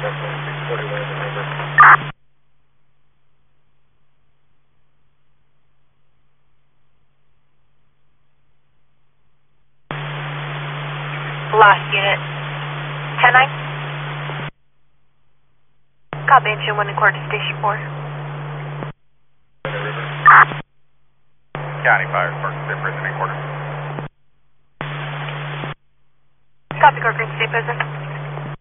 641 in the river. Last unit. 10-9. Copy, engine 1 and quarter to station 4. County Fire, Park Zipper, and quarter.